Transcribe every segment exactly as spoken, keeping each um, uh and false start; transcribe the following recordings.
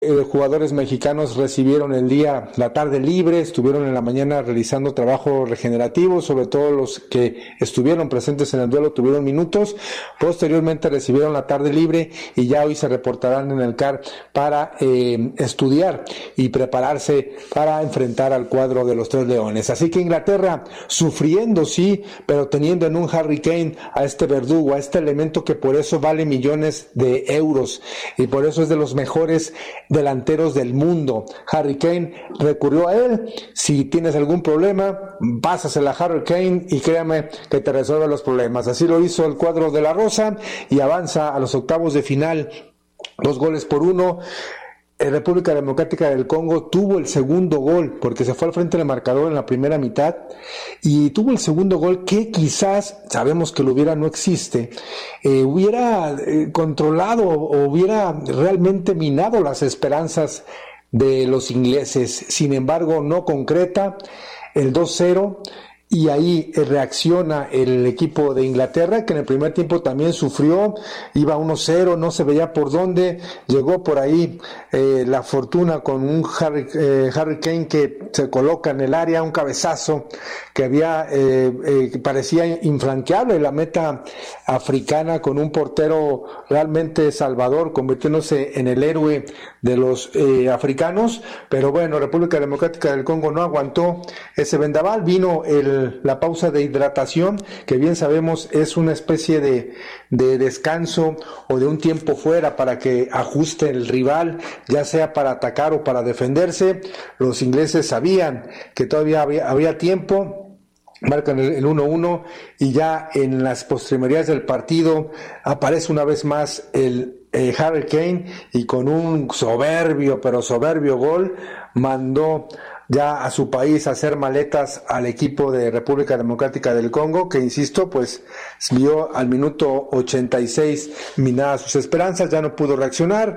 Eh, jugadores mexicanos recibieron el día, la tarde libre, estuvieron en la mañana realizando trabajo regenerativo, sobre todo los que estuvieron presentes en el duelo tuvieron minutos, posteriormente recibieron la tarde libre y ya hoy se reportarán en el C A R para eh, estudiar y prepararse para enfrentar al cuadro de los Tres Leones. Así que Inglaterra sufriendo, sí, pero teniendo en un Harry Kane a este verdugo, a este elemento que por eso vale millones de euros y por eso es de los mejores delanteros del mundo. Harry Kane recurrió a él. Si tienes algún problema, pásasela a Harry Kane y créame que te resuelve los problemas. Así lo hizo el cuadro de la Rosa y avanza a los octavos de final, dos goles por uno. República Democrática del Congo tuvo el segundo gol porque se fue al frente del marcador en la primera mitad y tuvo el segundo gol que quizás, sabemos que lo hubiera no existe, eh, hubiera eh, controlado o hubiera realmente minado las esperanzas de los ingleses. Sin embargo, no concreta el dos cero. Y ahí reacciona el equipo de Inglaterra, que en el primer tiempo también sufrió, iba uno cero, no se veía por dónde, llegó por ahí eh, la fortuna con un Harry, eh, Harry Kane que se coloca en el área, un cabezazo que había, eh, eh, que parecía infranqueable, la meta africana con un portero realmente salvador, convirtiéndose en el héroe de los eh, africanos, pero bueno, República Democrática del Congo no aguantó ese vendaval, vino el la pausa de hidratación, que bien sabemos es una especie de, de descanso o de un tiempo fuera para que ajuste el rival, ya sea para atacar o para defenderse. Los ingleses sabían que todavía había, había tiempo, marcan el uno uno y ya en las postrimerías del partido aparece una vez más el eh, Harry Kane y con un soberbio, pero soberbio gol mandó ya a su país a hacer maletas al equipo de República Democrática del Congo, que insisto, pues vio al minuto ochenta y seis minadas sus esperanzas, ya no pudo reaccionar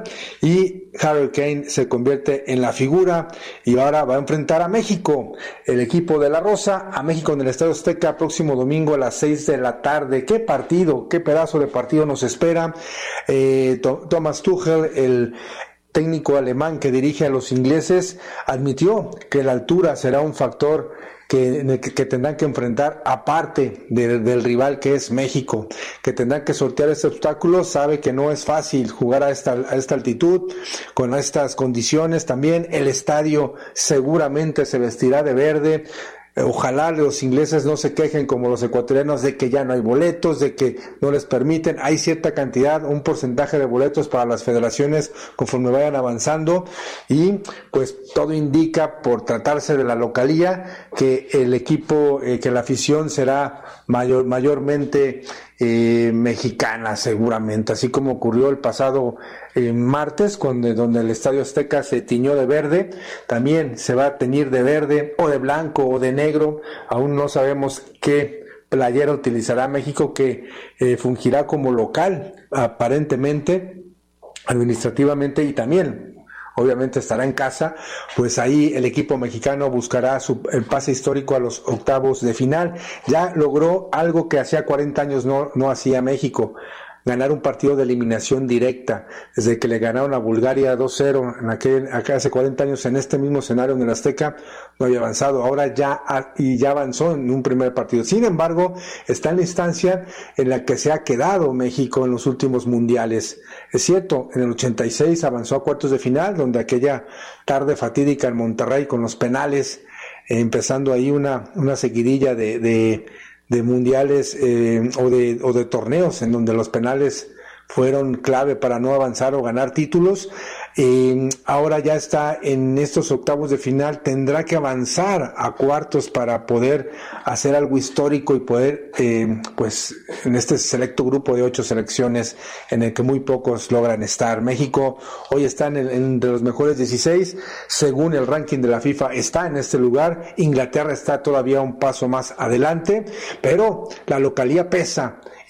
y Harry Kane se convierte en la figura y ahora va a enfrentar a México, el equipo de la Rosa, a México en el Estadio Azteca próximo domingo a las seis de la tarde. Qué partido, qué pedazo de partido nos espera. Eh, Thomas Tuchel, el técnico alemán que dirige a los ingleses, admitió que la altura será un factor que, que, que tendrán que enfrentar aparte de, del rival que es México, que tendrán que sortear ese obstáculo. Sabe que no es fácil jugar a esta, a esta altitud, con estas condiciones. También el estadio seguramente se vestirá de verde. Ojalá los ingleses no se quejen como los ecuatorianos de que ya no hay boletos, de que no les permiten. Hay cierta cantidad, un porcentaje de boletos para las federaciones conforme vayan avanzando y pues todo indica, por tratarse de la localía, que el equipo, eh, que la afición será mayor, mayormente eh, mexicana seguramente, así como ocurrió el pasado eh, martes, cuando, donde el Estadio Azteca se tiñó de verde. También se va a teñir de verde o de blanco o de negro, aún no sabemos qué playera utilizará México, que eh, fungirá como local aparentemente, administrativamente, y también obviamente estará en casa. Pues ahí el equipo mexicano buscará su, el pase histórico a los octavos de final. Ya logró algo que hacía cuarenta años no, no hacía México: ganar un partido de eliminación directa. Desde que le ganaron a Bulgaria dos cero en aquel, acá hace cuarenta años, en este mismo escenario en el Azteca, no había avanzado. Ahora ya, y ya avanzó en un primer partido. Sin embargo, está en la instancia en la que se ha quedado México en los últimos mundiales. Es cierto, en el ochenta y seis avanzó a cuartos de final, donde aquella tarde fatídica en Monterrey con los penales, eh, empezando ahí una, una seguidilla de, de de mundiales eh, o de o de torneos en donde los penales fueron clave para no avanzar o ganar títulos. Eh, ahora ya está en estos octavos de final, tendrá que avanzar a cuartos para poder hacer algo histórico y poder, eh, pues, en este selecto grupo de ocho selecciones en el que muy pocos logran estar. México hoy está en el, entre los mejores dieciséis, según el ranking de la FIFA, está en este lugar. Inglaterra está todavía un paso más adelante, pero la localía pesa.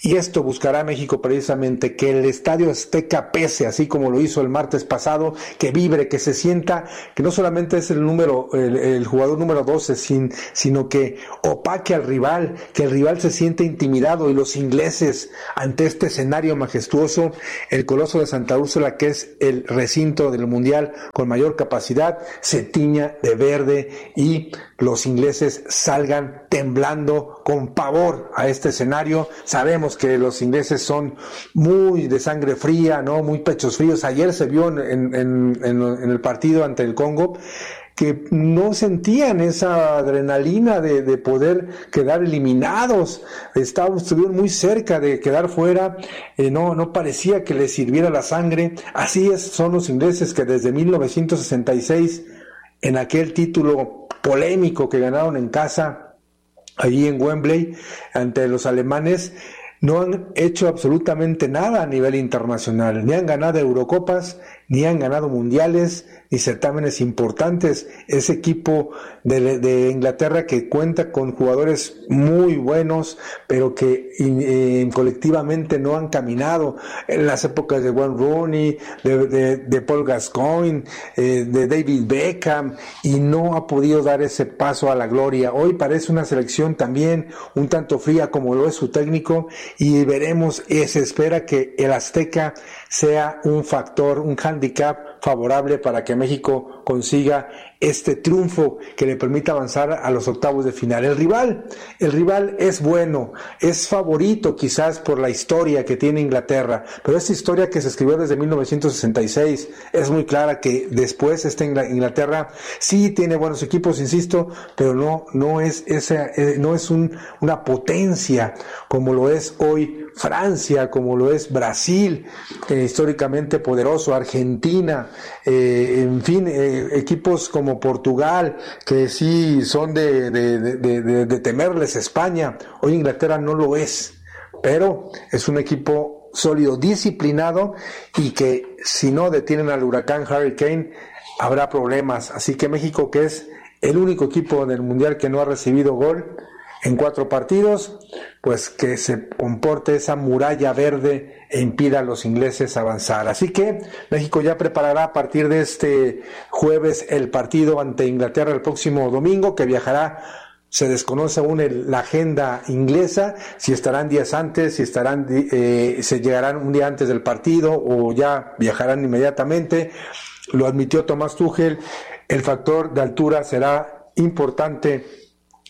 Y esto buscará México precisamente, que el Estadio Azteca pese, así como lo hizo el martes pasado, que vibre, que se sienta, que no solamente es el número, el, el jugador número doce, sin, sino que opaque al rival, que el rival se siente intimidado, y los ingleses, ante este escenario majestuoso, el Coloso de Santa Úrsula, que es el recinto del Mundial con mayor capacidad, se tiña de verde y los ingleses salgan temblando con pavor a este escenario. Sabemos que los ingleses son muy de sangre fría, ¿no? Muy pechos fríos. Ayer se vio en, en, en, en el partido ante el Congo que no sentían esa adrenalina de, de poder quedar eliminados. Estaban, estuvieron muy cerca de quedar fuera, eh, no, no parecía que les sirviera la sangre. Así es, son los ingleses que desde mil novecientos sesenta y seis, en aquel título polémico que ganaron en casa, allí en Wembley, ante los alemanes, no han hecho absolutamente nada a nivel internacional, ni han ganado Eurocopas, ni han ganado mundiales, ni certámenes importantes. Ese equipo de, de Inglaterra, que cuenta con jugadores muy buenos, pero que eh, colectivamente no han caminado, en las épocas de Wayne Rooney, de, de, de Paul Gascoigne, eh, de David Beckham, y no ha podido dar ese paso a la gloria. Hoy parece una selección también un tanto fría, como lo es su técnico, y veremos, eh, se espera que el Azteca sea un factor, un handicap favorable para que México consiga este triunfo que le permita avanzar a los octavos de final. El rival, el rival es bueno, es favorito quizás por la historia que tiene Inglaterra, pero esta historia que se escribió desde mil novecientos sesenta y seis es muy clara, que después esta Inglaterra sí tiene buenos equipos, insisto, pero no, no es esa, no es un, una potencia como lo es hoy Francia, como lo es Brasil, eh, históricamente poderoso, Argentina, eh, en fin, eh, equipos como Portugal, que sí son de, de, de, de, de temerles. España, hoy Inglaterra no lo es, pero es un equipo sólido, disciplinado, y que si no detienen al huracán Harry Kane, habrá problemas. Así que México, que es el único equipo del Mundial que no ha recibido gol en cuatro partidos, pues que se comporte esa muralla verde e impida a los ingleses avanzar. Así que México ya preparará a partir de este jueves el partido ante Inglaterra el próximo domingo, que viajará. Se desconoce aún el, la agenda inglesa, si estarán días antes, si estarán, eh, se llegarán un día antes del partido o ya viajarán inmediatamente. Lo admitió Tomás Tuchel, el factor de altura será importante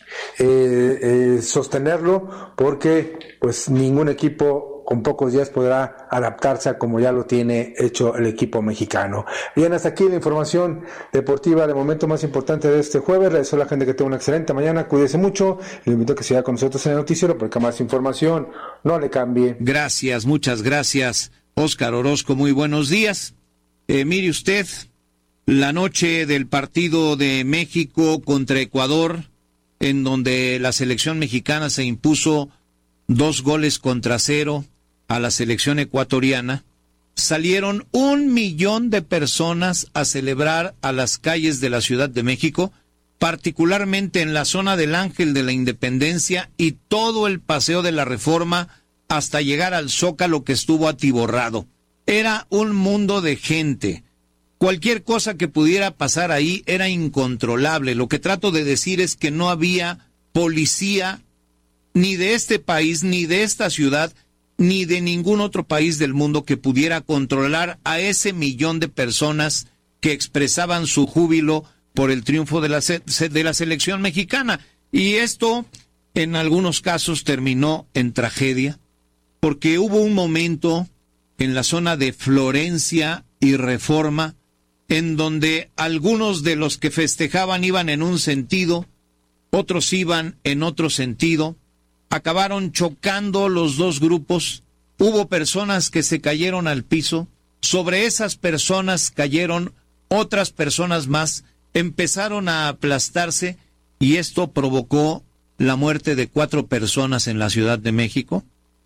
Eh, eh, sostenerlo, porque pues ningún equipo con pocos días podrá adaptarse a como ya lo tiene hecho el equipo mexicano. Bien, hasta aquí la información deportiva de momento más importante de este jueves. Les deseo a la gente que tenga una excelente mañana, cuídese mucho, le invito a que siga con nosotros en el noticiero, porque más información no le cambie. Gracias, muchas gracias, Óscar Orozco, muy buenos días. Eh, mire usted, la noche del partido de México contra Ecuador, en donde la selección mexicana se impuso dos goles contra cero a la selección ecuatoriana, salieron un millón de personas a celebrar a las calles de la Ciudad de México, particularmente en la zona del Ángel de la Independencia y todo el Paseo de la Reforma hasta llegar al Zócalo, que estuvo atiborrado. Era un mundo de gente. Cualquier cosa que pudiera pasar ahí era incontrolable. Lo que trato de decir es que no había policía ni de este país, ni de esta ciudad, ni de ningún otro país del mundo que pudiera controlar a ese millón de personas que expresaban su júbilo por el triunfo de la, de la selección mexicana. Y esto, en algunos casos, terminó en tragedia, porque hubo un momento en la zona de Florencia y Reforma, en donde algunos de los que festejaban iban en un sentido, otros iban en otro sentido, acabaron chocando los dos grupos, hubo personas que se cayeron al piso, sobre esas personas cayeron otras personas más, empezaron a aplastarse, y esto provocó la muerte de cuatro personas en la Ciudad de México,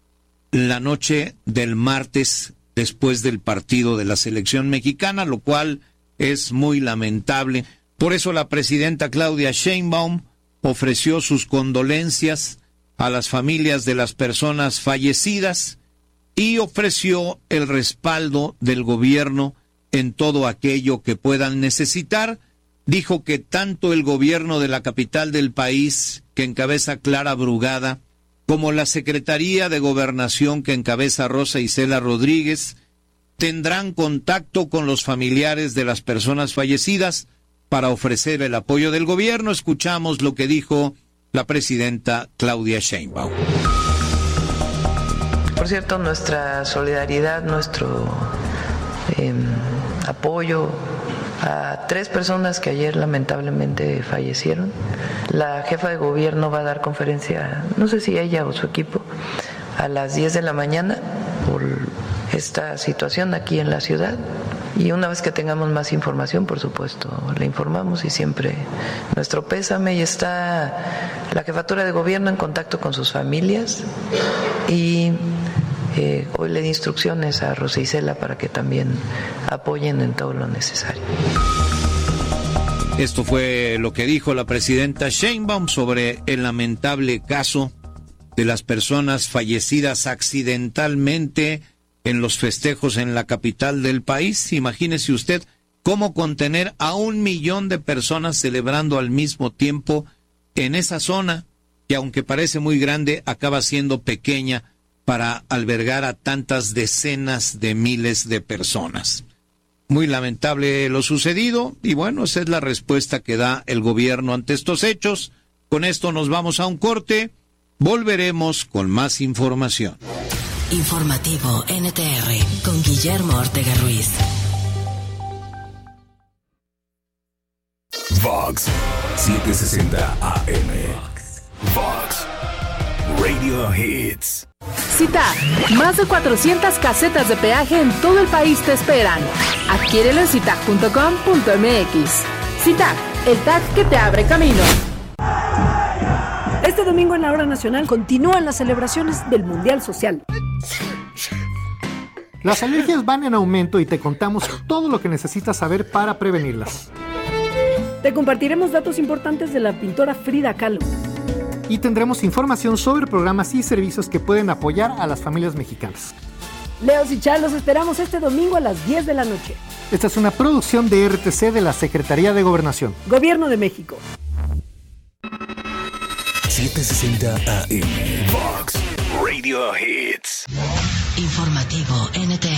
la noche del martes después del partido de la selección mexicana, lo cual es muy lamentable. Por eso la presidenta Claudia Sheinbaum ofreció sus condolencias a las familias de las personas fallecidas y ofreció el respaldo del gobierno en todo aquello que puedan necesitar. Dijo que tanto el gobierno de la capital del país, que encabeza Clara Brugada, como la Secretaría de Gobernación, que encabeza Rosa Isela Rodríguez, tendrán contacto con los familiares de las personas fallecidas para ofrecer el apoyo del gobierno. Escuchamos lo que dijo la presidenta Claudia Sheinbaum. Por cierto, nuestra solidaridad, nuestro eh, apoyo a tres personas que ayer lamentablemente fallecieron. La jefa de gobierno va a dar conferencia, no sé si ella o su equipo, a las diez de la mañana por esta situación aquí en la ciudad. Y una vez que tengamos más información, por supuesto, le informamos y siempre nuestro pésame. Y está la jefatura de gobierno en contacto con sus familias y eh, hoy le di instrucciones a Rosa Isela para que también apoyen en todo lo necesario. Esto fue lo que dijo la presidenta Sheinbaum sobre el lamentable caso de las personas fallecidas accidentalmente en los festejos en la capital del país. Imagínese usted cómo contener a un millón de personas celebrando al mismo tiempo en esa zona, que aunque parece muy grande, acaba siendo pequeña para albergar a tantas decenas de miles de personas. Muy lamentable lo sucedido, y bueno, esa es la respuesta que da el gobierno ante estos hechos. Con esto nos vamos a un corte, volveremos con más información. Informativo N T R con Guillermo Ortega Ruiz. Vox setecientos sesenta A M. Vox Radio Hits. CITAG, más de cuatrocientas casetas de peaje en todo el país te esperan. Adquiérelo en citag punto com punto m x. CITAG, el tag que te abre camino. Este domingo en la Hora Nacional continúan las celebraciones del Mundial Social. Las alergias van en aumento y te contamos todo lo que necesitas saber para prevenirlas. Te compartiremos datos importantes de la pintora Frida Kahlo. Y tendremos información sobre programas y servicios que pueden apoyar a las familias mexicanas. Leos y Char, los esperamos este domingo a las diez de la noche. Esta es una producción de R T C de la Secretaría de Gobernación. Gobierno de México. setecientos sesenta A M. Vox Radio Hits. Informativo N T